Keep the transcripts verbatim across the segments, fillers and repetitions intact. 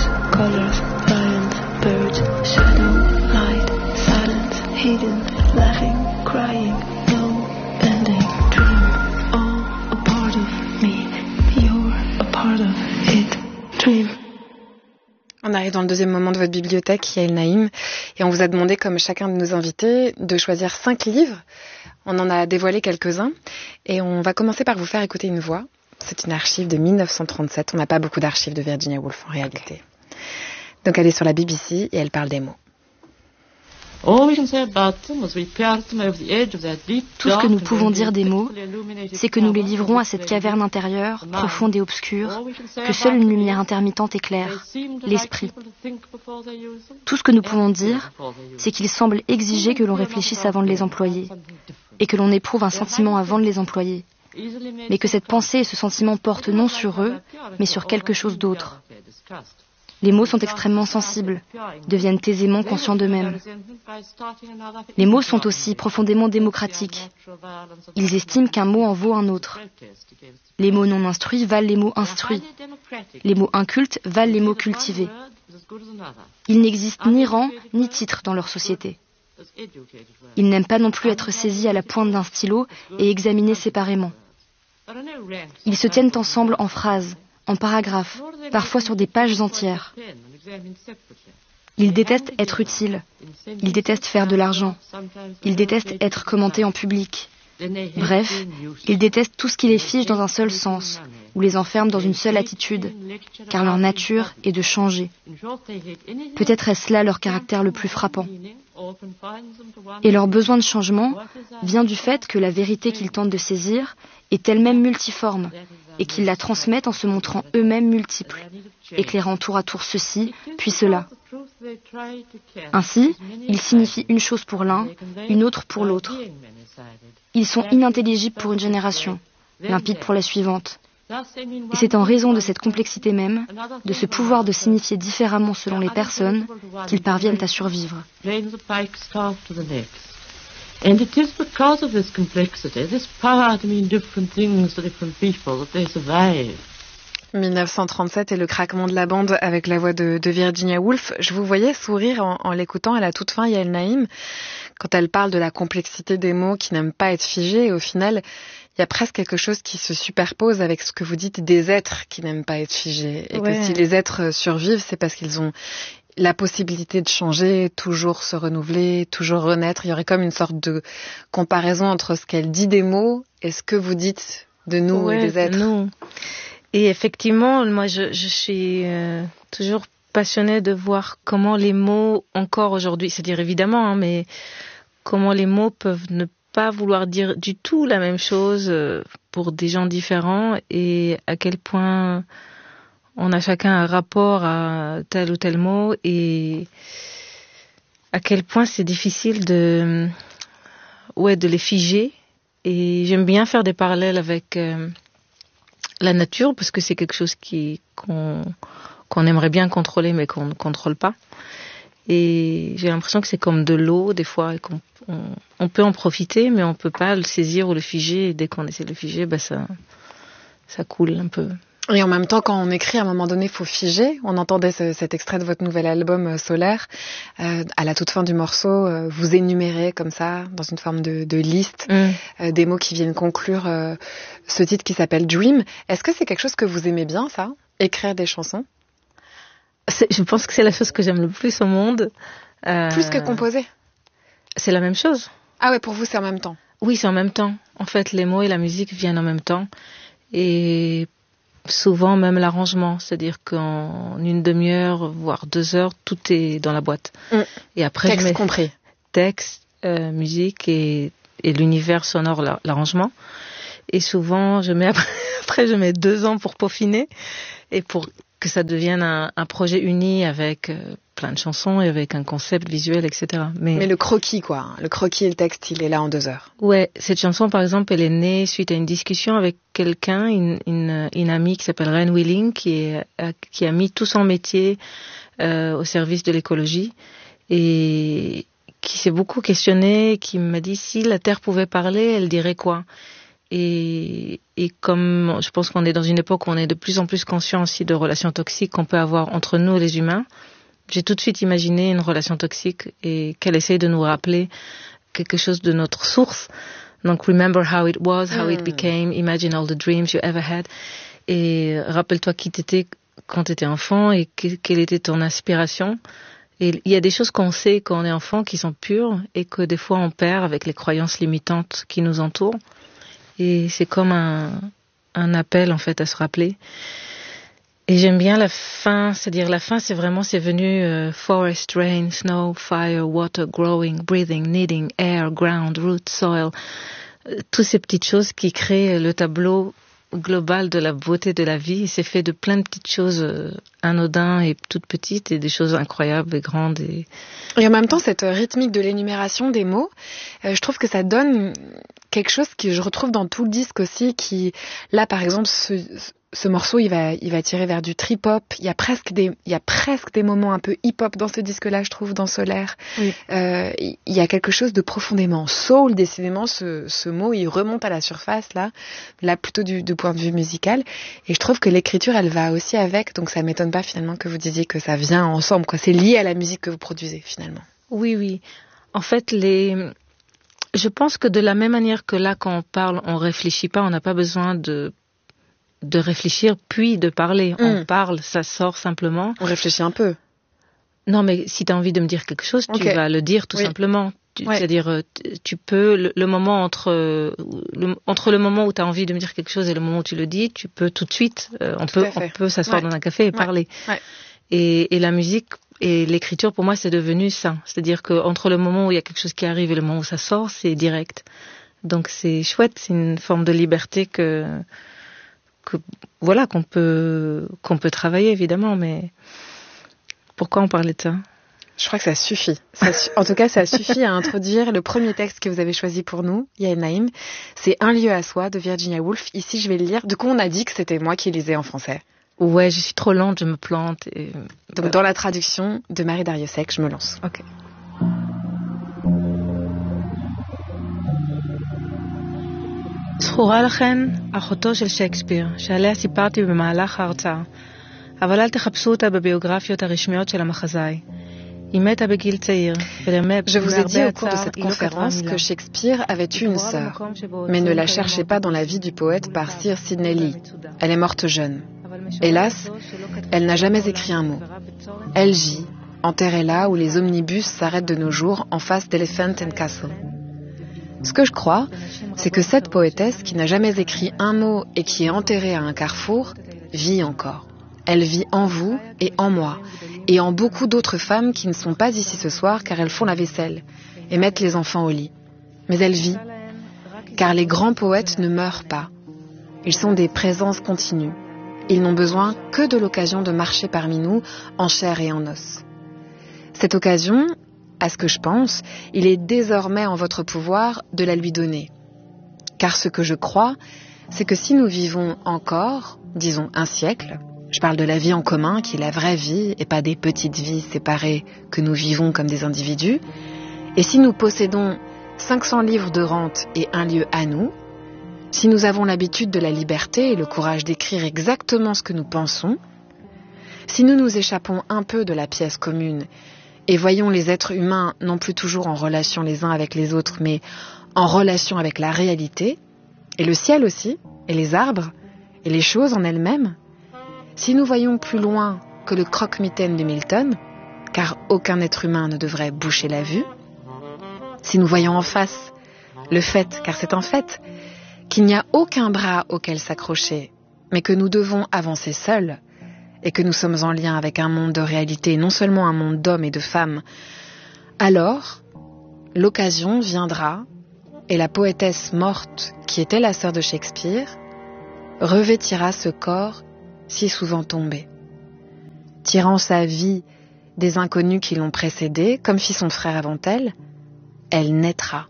Rose, colors, lions, birds, shadow, light, silence, hidden, laughing, crying, no ending, dream, all a part of me, you're a part of it, dream. On arrive dans le deuxième moment de votre bibliothèque, Yael Naïm, et on vous a demandé, comme chacun de nos invités, de choisir cinq livres. On en a dévoilé quelques-uns, et on va commencer par vous faire écouter une voix. C'est une archive de dix-neuf cent trente-sept. On n'a pas beaucoup d'archives de Virginia Woolf en réalité. Donc elle est sur la B B C et elle parle des mots. Tout ce que nous pouvons dire des mots, c'est que nous les livrons à cette caverne intérieure, profonde et obscure, que seule une lumière intermittente éclaire, l'esprit. Tout ce que nous pouvons dire, c'est qu'il semble exiger que l'on réfléchisse avant de les employer, et que l'on éprouve un sentiment avant de les employer, mais que cette pensée et ce sentiment portent non sur eux, mais sur quelque chose d'autre. Les mots sont extrêmement sensibles, deviennent aisément conscients d'eux-mêmes. Les mots sont aussi profondément démocratiques. Ils estiment qu'un mot en vaut un autre. Les mots non instruits valent les mots instruits. Les mots incultes valent les mots cultivés. Il n'existe ni rang ni titre dans leur société. Ils n'aiment pas non plus être saisis à la pointe d'un stylo et examinés séparément. Ils se tiennent ensemble en phrases, en paragraphes, parfois sur des pages entières. Ils détestent être utiles. Ils détestent faire de l'argent. Ils détestent être commentés en public. Bref, ils détestent tout ce qui les fige dans un seul sens, ou les enferme dans une seule attitude, car leur nature est de changer. Peut-être est-ce là leur caractère le plus frappant. Et leur besoin de changement vient du fait que la vérité qu'ils tentent de saisir est elle-même multiforme, et qu'ils la transmettent en se montrant eux-mêmes multiples, éclairant tour à tour ceci, puis cela. Ainsi, ils signifient une chose pour l'un, une autre pour l'autre. Ils sont inintelligibles pour une génération, limpides pour la suivante. Et c'est en raison de cette complexité même, de ce pouvoir de signifier différemment selon les personnes, qu'ils parviennent à survivre. And it is because of this complexity, this power to mean different things to different people, that they survive. dix-neuf cent trente-sept et le craquement de la bande avec la voix de, de Virginia Woolf. Je vous voyais sourire en, en l'écoutant à la toute fin, Yael Naïm, quand elle parle de la complexité des mots qui n'aiment pas être figés. Et au final, il y a presque quelque chose qui se superpose avec ce que vous dites des êtres qui n'aiment pas être figés. Et ouais. Que si les êtres survivent, c'est parce qu'ils ont la possibilité de changer, toujours se renouveler, toujours renaître. Il y aurait comme une sorte de comparaison entre ce qu'elle dit des mots et ce que vous dites de nous ouais, et des êtres. Nous. Et effectivement, moi, je, je suis euh, toujours passionnée de voir comment les mots, encore aujourd'hui, c'est-à-dire évidemment, hein, mais comment les mots peuvent ne pas vouloir dire du tout la même chose pour des gens différents et à quel point on a chacun un rapport à tel ou tel mot et à quel point c'est difficile de, ouais, de les figer. Et j'aime bien faire des parallèles avec euh, la nature parce que c'est quelque chose qui, qu'on, qu'on aimerait bien contrôler mais qu'on ne contrôle pas. Et j'ai l'impression que c'est comme de l'eau des fois, et qu'on on, on peut en profiter mais on peut pas le saisir ou le figer. Et dès qu'on essaie de le figer, bah ça, ça coule un peu. Et en même temps, quand on écrit, à un moment donné, il faut figer. On entendait ce, cet extrait de votre nouvel album euh, Solaire. Euh, à la toute fin du morceau, euh, vous énumérez comme ça, dans une forme de, de liste, mm. euh, des mots qui viennent conclure euh, ce titre qui s'appelle Dream. Est-ce que c'est quelque chose que vous aimez bien, ça ? Écrire des chansons ? c'est, Je pense que c'est la chose que j'aime le plus au monde. Euh, plus que composer ? C'est la même chose. Ah ouais, pour vous, c'est en même temps ? Oui, c'est en même temps. En fait, les mots et la musique viennent en même temps. Et souvent même l'arrangement, c'est-à-dire qu'en une demi-heure, voire deux heures, tout est dans la boîte. Mmh. Et après, texte je mets compris. Texte, euh, musique et, et l'univers sonore, la, l'arrangement. Et souvent, je mets après, après, je mets deux ans pour peaufiner et pour que ça devienne un, un projet uni avec euh, plein de chansons et avec un concept visuel, et cetera. Mais, Mais le croquis, quoi. Le croquis et le texte, il est là en deux heures. Ouais, cette chanson, par exemple, elle est née suite à une discussion avec quelqu'un, une, une, une amie qui s'appelle Ren Willing, qui, est, qui a mis tout son métier euh, au service de l'écologie et qui s'est beaucoup questionnée, qui m'a dit si la Terre pouvait parler, elle dirait quoi ? Et, et comme je pense qu'on est dans une époque où on est de plus en plus conscient aussi de relations toxiques qu'on peut avoir entre nous les humains, j'ai tout de suite imaginé une relation toxique et qu'elle essaye de nous rappeler quelque chose de notre source. Donc, remember how it was, how mm. it became, imagine all the dreams you ever had. Et rappelle-toi qui t'étais quand t'étais enfant et que, quelle était ton inspiration. Et il y a des choses qu'on sait quand on est enfant qui sont pures et que des fois on perd avec les croyances limitantes qui nous entourent. Et c'est comme un, un appel en fait à se rappeler. Et j'aime bien la fin, c'est-à-dire la fin, c'est vraiment, c'est venu euh, forest, rain, snow, fire, water, growing, breathing, needing, air, ground, root, soil. Euh, toutes ces petites choses qui créent le tableau global de la beauté de la vie. C'est fait de plein de petites choses euh, anodines et toutes petites et des choses incroyables et grandes. Et, et en même temps, cette rythmique de l'énumération des mots, euh, je trouve que ça donne quelque chose que je retrouve dans tout le disque aussi, qui, là, par exemple, ce, ce morceau, il va, il va tirer vers du trip-hop. Il y a presque des, il y a presque des moments un peu hip-hop dans ce disque-là, je trouve, dans Solaire. Oui. Euh, il y a quelque chose de profondément soul, décidément, ce, ce mot, il remonte à la surface, là, là, plutôt du, du point de vue musical. Et je trouve que l'écriture, elle va aussi avec, donc ça m'étonne pas, finalement, que vous disiez que ça vient ensemble, quoi. C'est lié à la musique que vous produisez, finalement. Oui, oui. En fait, les... je pense que de la même manière que là, quand on parle, on réfléchit pas, on n'a pas besoin de de réfléchir puis de parler. Mm. On parle, ça sort simplement. On réfléchit un peu. Non, mais si tu as envie de me dire quelque chose, okay. tu vas le dire tout oui. simplement. Tu, ouais. C'est-à-dire, tu peux, le, le moment entre le, entre le moment où tu as envie de me dire quelque chose et le moment où tu le dis, tu peux tout de suite, euh, on, peut, on peut s'asseoir ouais. dans un café et ouais. parler. Ouais. Et, et la musique et l'écriture, pour moi, c'est devenu ça. C'est-à-dire qu'entre le moment où il y a quelque chose qui arrive et le moment où ça sort, c'est direct. Donc c'est chouette, c'est une forme de liberté que... que voilà qu'on peut qu'on peut travailler évidemment, mais pourquoi on parlait de ça? Je crois que ça suffit. Ça su- en tout cas, ça suffit à introduire le premier texte que vous avez choisi pour nous, Yael Naïm. C'est Un lieu à soi de Virginia Woolf. Ici, je vais le lire. Du coup, on a dit que c'était moi qui lisais en français. Ouais, je suis trop lente, je me plante. Et... Donc, dans la traduction de Marie Dariussec, je me lance. Ok. זכורה לכן אחותו של שייקספיר, שעליה סיפרתי במהלך ההרצאה, אבל אל תחפשו אותה בביוגרפיות הרשמיות של המחזאי. היא מתה בגיל צעיר, Je vous ai dit au cours de cette conférence que Shakespeare avait eu une sœur, mais ne la cherchez pas dans la vie du poète par Sir Sidney Lee. Elle est morte jeune. Hélas, elle n'a jamais écrit un mot. Elle gît, enterrée là où les omnibus s'arrêtent de nos jours en face d'Elephant and Castle. Ce que je crois, c'est que cette poétesse qui n'a jamais écrit un mot et qui est enterrée à un carrefour, vit encore. Elle vit en vous et en moi, et en beaucoup d'autres femmes qui ne sont pas ici ce soir car elles font la vaisselle et mettent les enfants au lit. Mais elle vit, car les grands poètes ne meurent pas. Ils sont des présences continues. Ils n'ont besoin que de l'occasion de marcher parmi nous en chair et en os. Cette occasion, à ce que je pense, il est désormais en votre pouvoir de la lui donner. Car ce que je crois, c'est que si nous vivons encore, disons un siècle, je parle de la vie en commun, qui est la vraie vie, et pas des petites vies séparées que nous vivons comme des individus, et si nous possédons cinq cents livres de rente et un lieu à nous, si nous avons l'habitude de la liberté et le courage d'écrire exactement ce que nous pensons, si nous nous échappons un peu de la pièce commune et voyons les êtres humains non plus toujours en relation les uns avec les autres, mais en relation avec la réalité, et le ciel aussi, et les arbres, et les choses en elles-mêmes, si nous voyons plus loin que le croque-mitaine de Milton, car aucun être humain ne devrait boucher la vue, si nous voyons en face le fait, car c'est un fait, qu'il n'y a aucun bras auquel s'accrocher, mais que nous devons avancer seuls, et que nous sommes en lien avec un monde de réalité, non seulement un monde d'hommes et de femmes, alors l'occasion viendra, et la poétesse morte, qui était la sœur de Shakespeare, revêtira ce corps si souvent tombé. Tirant sa vie des inconnus qui l'ont précédée, comme fit son frère avant elle, elle naîtra.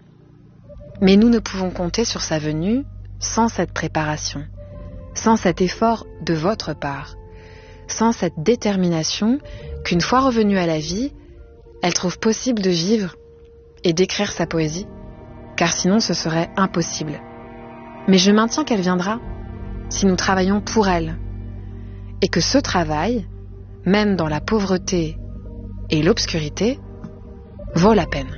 Mais nous ne pouvons compter sur sa venue sans cette préparation, sans cet effort de votre part, sans cette détermination qu'une fois revenue à la vie, elle trouve possible de vivre et d'écrire sa poésie, car sinon ce serait impossible. Mais je maintiens qu'elle viendra si nous travaillons pour elle. Et que ce travail, même dans la pauvreté et l'obscurité, vaut la peine.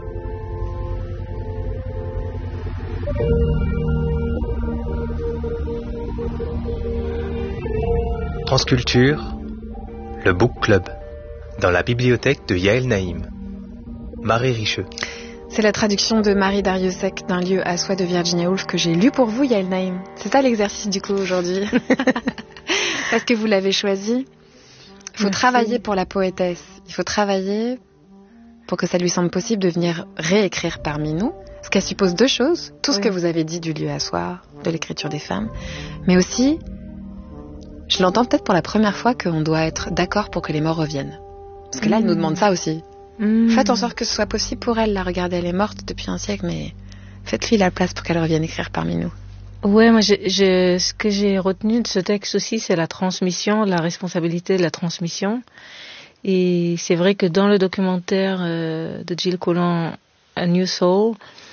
Transculture, le Book Club, dans la bibliothèque de Yael Naïm. Marie Richeux. C'est la traduction de Marie Dariussec d'un lieu à soi de Virginia Woolf que j'ai lu pour vous, Yael Naïm. C'est ça l'exercice du coup aujourd'hui. Parce que vous l'avez choisi. Il faut Merci. travailler pour la poétesse. Il faut travailler pour que ça lui semble possible de venir réécrire parmi nous. Ce qui suppose deux choses. Tout oui. ce que vous avez dit du lieu à soi, de l'écriture des femmes. Mais aussi, je l'entends peut-être pour la première fois qu'on doit être d'accord pour que les morts reviennent. Parce que là, mmh. elle nous demande ça aussi. Mmh. Faites en sorte que ce soit possible pour elle. Là, regardez, elle est morte depuis un siècle, mais faites-lui la place pour qu'elle revienne écrire parmi nous. Ouais, moi, je, je, ce que j'ai retenu de ce texte aussi, c'est la transmission, la responsabilité de la transmission. Et c'est vrai que dans le documentaire euh, de Jill Collins, A New Soul,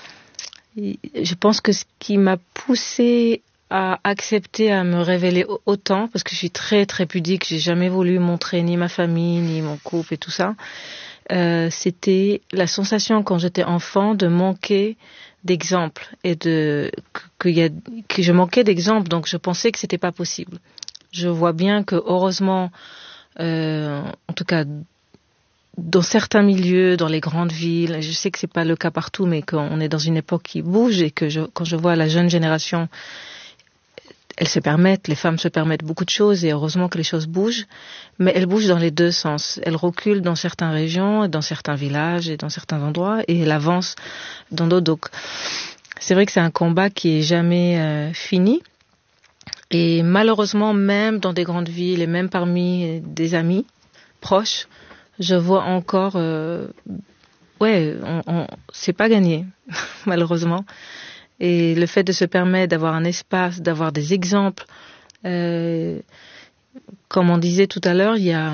je pense que ce qui m'a poussée à accepter à me révéler autant, parce que je suis très très pudique, j'ai jamais voulu montrer ni ma famille, ni mon couple et tout ça, euh, c'était la sensation quand j'étais enfant de manquer d'exemples et de que, y a, que je manquais d'exemples, donc je pensais que c'était pas possible. Je vois bien que heureusement, euh, en tout cas dans certains milieux, dans les grandes villes, je sais que c'est pas le cas partout, mais qu'on est dans une époque qui bouge et que je, quand je vois la jeune génération, elles se permettent, les femmes se permettent beaucoup de choses et heureusement que les choses bougent, mais elles bougent dans les deux sens. Elles reculent dans certaines régions, dans certains villages et dans certains endroits et elles avancent dans d'autres. Donc, c'est vrai que c'est un combat qui est jamais euh, fini. Et malheureusement, même dans des grandes villes et même parmi des amis proches, je vois encore, euh, ouais, on, on, c'est pas gagné, malheureusement. Et le fait de se permettre d'avoir un espace, d'avoir des exemples, euh, comme on disait tout à l'heure, il y a,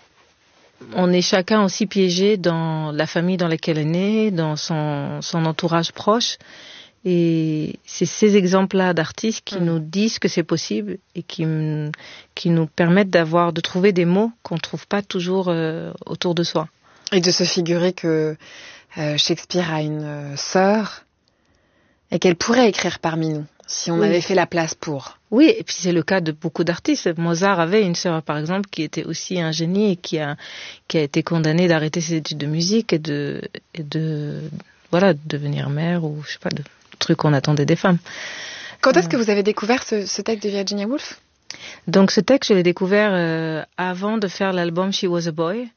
on est chacun aussi piégé dans la famille dans laquelle on est né, dans son, son entourage proche. Et c'est ces exemples-là d'artistes qui mmh. nous disent que c'est possible et qui, qui nous permettent d'avoir, de trouver des mots qu'on ne trouve pas toujours euh, autour de soi. Et de se figurer que euh, Shakespeare a une euh, sœur et qu'elle pourrait écrire parmi nous, si on oui. avait fait la place pour. Oui, et puis c'est le cas de beaucoup d'artistes. Mozart avait une sœur, par exemple, qui était aussi un génie et qui a, qui a été condamnée d'arrêter ses études de musique et de, et de, voilà, de devenir mère ou, je sais pas, de trucs qu'on attendait des femmes. Quand est-ce que vous avez découvert ce, ce texte de Virginia Woolf ? Donc ce texte, je l'ai découvert euh, avant de faire l'album She Was a Boy.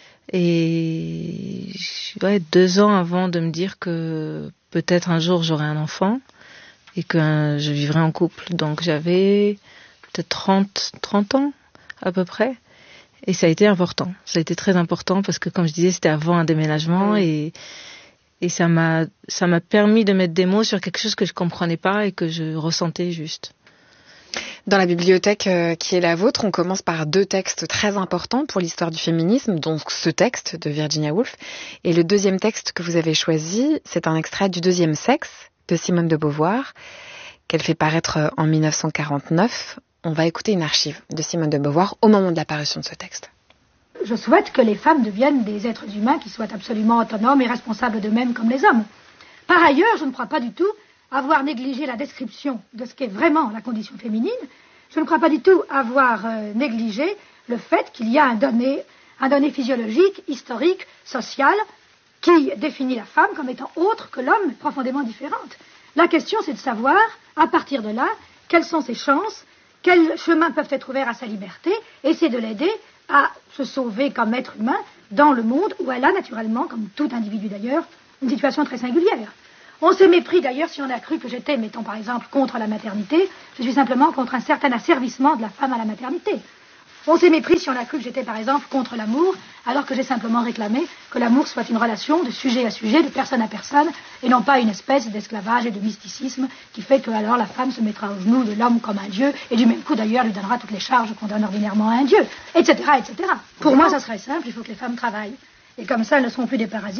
Et ouais, deux ans avant de me dire que peut-être un jour j'aurai un enfant et que euh, je vivrai en couple. Donc j'avais peut-être trente, trente ans à peu près. Et ça a été important. Ça a été très important parce que, comme je disais, c'était avant un déménagement mmh. et, et ça m'a, ça m'a permis de mettre des mots sur quelque chose que je comprenais pas et que je ressentais juste. Dans la bibliothèque euh, qui est la vôtre, on commence par deux textes très importants pour l'histoire du féminisme, donc ce texte de Virginia Woolf. Et le deuxième texte que vous avez choisi, c'est un extrait du Deuxième sexe de Simone de Beauvoir, qu'elle fait paraître en dix-neuf cent quarante-neuf. On va écouter une archive de Simone de Beauvoir au moment de l'apparition de ce texte. Je souhaite que les femmes deviennent des êtres humains qui soient absolument autonomes et responsables d'eux-mêmes comme les hommes. Par ailleurs, je ne crois pas du tout avoir négligé la description de ce qu'est vraiment la condition féminine. Je ne crois pas du tout avoir euh, négligé le fait qu'il y a un donné, un donné physiologique, historique, social, qui définit la femme comme étant autre que l'homme, profondément différente. La question, c'est de savoir, à partir de là, quelles sont ses chances, quels chemins peuvent être ouverts à sa liberté, et c'est de l'aider à se sauver comme être humain dans le monde où elle a naturellement, comme tout individu d'ailleurs, une situation très singulière. On s'est mépris d'ailleurs si on a cru que j'étais, mettons par exemple, contre la maternité. Je suis simplement contre un certain asservissement de la femme à la maternité. On s'est mépris si on a cru que j'étais par exemple contre l'amour, alors que j'ai simplement réclamé que l'amour soit une relation de sujet à sujet, de personne à personne, et non pas une espèce d'esclavage et de mysticisme qui fait que alors la femme se mettra au genou de l'homme comme un dieu, et du même coup d'ailleurs lui donnera toutes les charges qu'on donne ordinairement à un dieu, et cetera, et cetera. Pour moi, ça serait simple, il faut que les femmes travaillent. Et comme ça, elles ne seront plus des parasites,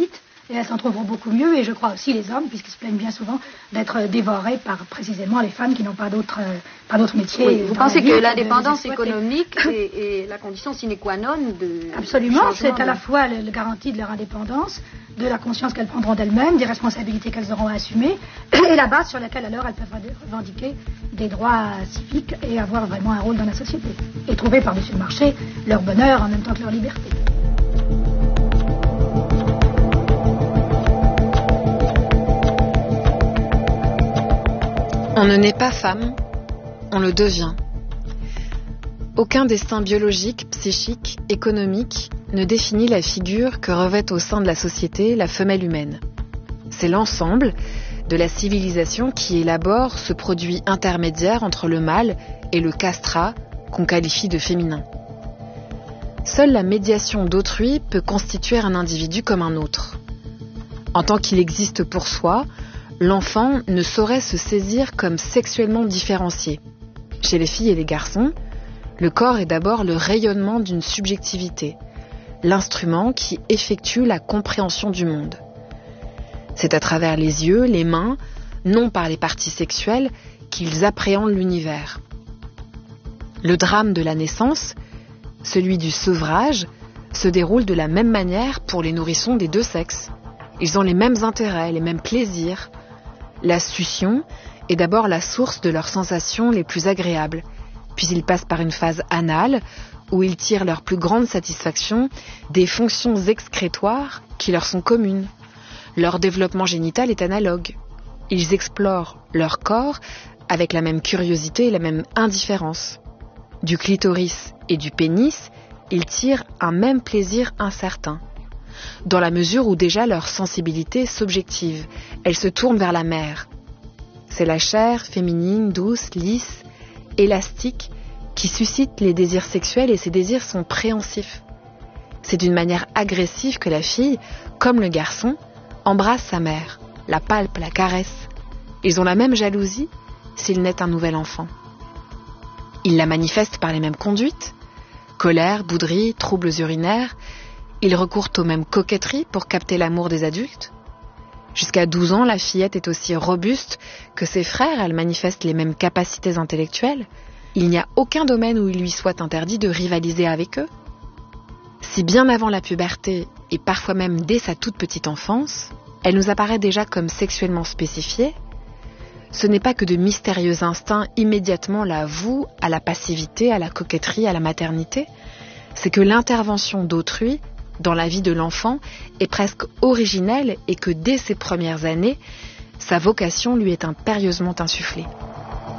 et elles s'en trouveront beaucoup mieux, et je crois aussi les hommes, puisqu'ils se plaignent bien souvent d'être dévorés par précisément les femmes qui n'ont pas d'autres pas d'autres métiers. Oui, vous pensez vie, que l'indépendance de économique est, est la condition sine qua non de... Absolument, c'est à de... la fois la garantie de leur indépendance, de la conscience qu'elles prendront d'elles-mêmes, des responsabilités qu'elles auront à assumer, et la base sur laquelle alors elles peuvent revendiquer des droits civiques et avoir vraiment un rôle dans la société, et trouver par-dessus le marché leur bonheur en même temps que leur liberté. On ne naît pas femme, on le devient. Aucun destin biologique, psychique, économique ne définit la figure que revêt au sein de la société la femelle humaine. C'est l'ensemble de la civilisation qui élabore ce produit intermédiaire entre le mâle et le castrat qu'on qualifie de féminin. Seule la médiation d'autrui peut constituer un individu comme un autre. En tant qu'il existe pour soi, l'enfant ne saurait se saisir comme sexuellement différencié. Chez les filles et les garçons, le corps est d'abord le rayonnement d'une subjectivité, l'instrument qui effectue la compréhension du monde. C'est à travers les yeux, les mains, non par les parties sexuelles, qu'ils appréhendent l'univers. Le drame de la naissance, celui du sevrage, se déroule de la même manière pour les nourrissons des deux sexes. Ils ont les mêmes intérêts, les mêmes plaisirs. La succion est d'abord la source de leurs sensations les plus agréables, puis ils passent par une phase anale où ils tirent leur plus grande satisfaction des fonctions excrétoires qui leur sont communes. Leur développement génital est analogue. Ils explorent leur corps avec la même curiosité et la même indifférence. Du clitoris et du pénis, ils tirent un même plaisir incertain, dans la mesure où déjà leur sensibilité s'objective, elle se tourne vers la mère. C'est la chair féminine, douce, lisse, élastique, qui suscite les désirs sexuels, et ces désirs sont préhensifs. C'est d'une manière agressive que la fille, comme le garçon, embrasse sa mère, la palpe, la caresse. Ils ont la même jalousie s'il naît un nouvel enfant. Ils la manifestent par les mêmes conduites, colère, bouderie, troubles urinaires. Ils recourent aux mêmes coquetteries pour capter l'amour des adultes. Jusqu'à douze ans, la fillette est aussi robuste que ses frères, elle manifeste les mêmes capacités intellectuelles. Il n'y a aucun domaine où il lui soit interdit de rivaliser avec eux. Si bien avant la puberté, et parfois même dès sa toute petite enfance, elle nous apparaît déjà comme sexuellement spécifiée, ce n'est pas que de mystérieux instincts immédiatement la vouent à la passivité, à la coquetterie, à la maternité. C'est que l'intervention d'autrui dans la vie de l'enfant est presque originelle et que dès ses premières années, sa vocation lui est impérieusement insufflée.